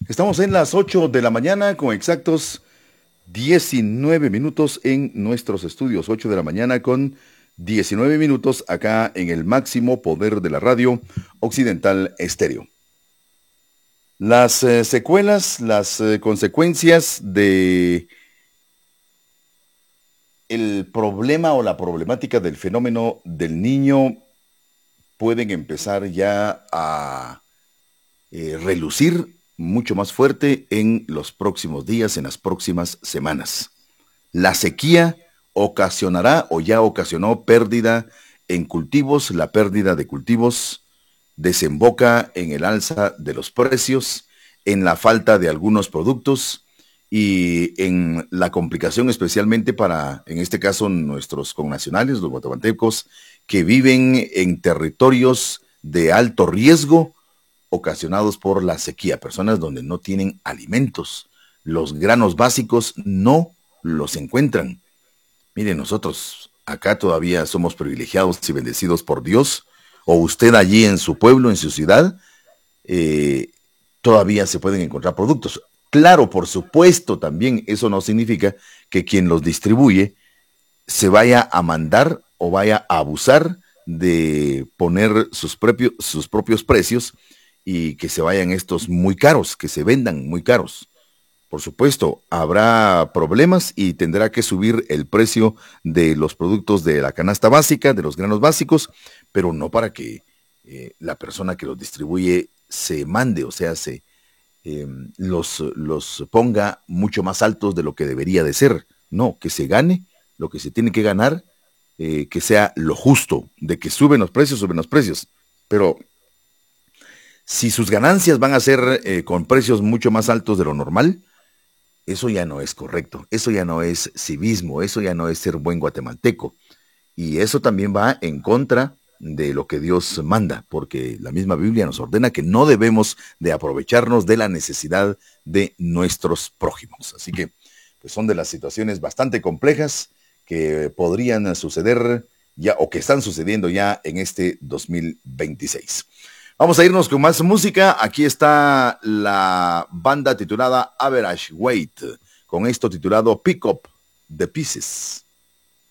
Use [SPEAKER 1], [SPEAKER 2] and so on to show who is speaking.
[SPEAKER 1] Estamos en las 8 de la mañana con exactos 19 minutos en nuestros estudios. 8 de la mañana con 19 minutos acá en el máximo poder de la radio Occidental Estéreo. Las secuelas, las consecuencias de el problema o la problemática del fenómeno del niño pueden empezar ya a relucir mucho más fuerte en los próximos días, en las próximas semanas. La sequía ocasionará o ya ocasionó pérdida en cultivos, la pérdida de cultivos desemboca en el alza de los precios, en la falta de algunos productos y en la complicación especialmente para, en este caso, nuestros connacionales, los guatemaltecos, que viven en territorios de alto riesgo ocasionados por la sequía, personas donde no tienen alimentos, los granos básicos no los encuentran. Miren, nosotros acá todavía somos privilegiados y bendecidos por Dios, o usted allí en su pueblo, en su ciudad, eh, todavía se pueden encontrar productos. Claro, por supuesto, también eso no significa que quien los distribuye se vaya a mandar o vaya a abusar de poner sus propios precios y que se vayan estos muy caros, que se vendan muy caros. Por supuesto, habrá problemas y tendrá que subir el precio de los productos de la canasta básica, de los granos básicos, pero no para que la persona que los distribuye se mande, o sea, los ponga mucho más altos de lo que debería de ser. No, que se gane lo que se tiene que ganar, que sea lo justo, de que suben los precios. Pero si sus ganancias van a ser con precios mucho más altos de lo normal, eso ya no es correcto, eso ya no es civismo, eso ya no es ser buen guatemalteco. Y eso también va en contra de lo que Dios manda, porque la misma Biblia nos ordena que no debemos de aprovecharnos de la necesidad de nuestros prójimos. Así que pues son de las situaciones bastante complejas que podrían suceder ya o que están sucediendo ya en este 2026. Vamos a irnos con más música. Aquí está la banda titulada Average Weight, con esto titulado Pick Up the Pieces.